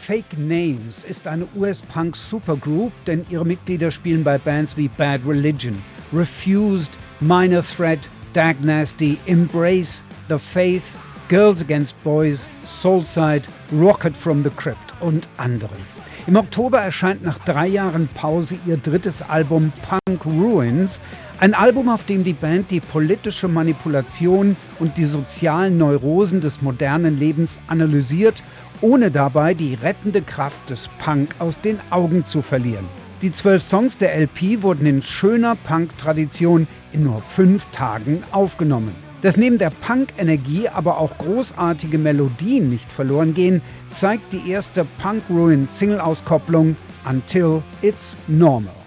Fake Names ist eine US-Punk-Supergroup, denn ihre Mitglieder spielen bei Bands wie Bad Religion, Refused, Minor Threat, Dag Nasty, Embrace, The Faith, Girls Against Boys, Soulside, Rocket from the Crypt und anderen. Im Oktober erscheint nach 3 Jahren Pause ihr drittes Album Punk Ruins, ein Album, auf dem die Band die politische Manipulation und die sozialen Neurosen des modernen Lebens analysiert, ohne dabei die rettende Kraft des Punk aus den Augen zu verlieren. Die 12 Songs der LP wurden in schöner Punk-Tradition in nur 5 Tagen aufgenommen. Dass neben der Punk-Energie aber auch großartige Melodien nicht verloren gehen, zeigt die erste Punk Ruin Single-Auskopplung Until It's Normal.